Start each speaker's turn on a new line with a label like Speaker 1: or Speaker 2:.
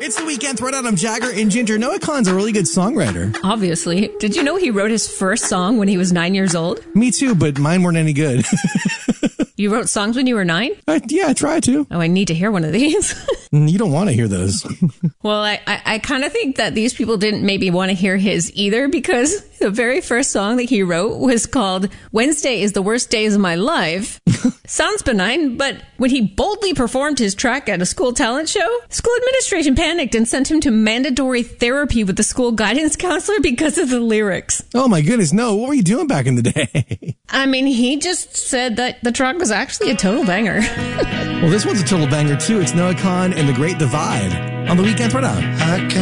Speaker 1: It's the Weekend Throwdown. I'm Jagger and Ginger. Noah Kahan's a really good songwriter.
Speaker 2: Obviously. Did you know he wrote his first song when he was 9 years old?
Speaker 1: Me too, but mine weren't any good.
Speaker 2: You wrote songs when you were 9?
Speaker 1: Yeah, I try to.
Speaker 2: Oh, I need to hear one of these.
Speaker 1: You don't want to hear those.
Speaker 2: Well, I kind of think that these people didn't maybe want to hear his either, because the very first song that he wrote was called Wednesday is the Worst Days of My Life. Sounds benign, but when he boldly performed his track at a school talent show, school administration panicked and sent him to mandatory therapy with the school guidance counselor because of the lyrics.
Speaker 1: Oh my goodness, no. What were you doing back in the day?
Speaker 2: I mean, he just said that the track was actually a total banger.
Speaker 1: Well, this one's a total banger too. It's Noah Kahan and The Great Divide on the Weekend Throwdown.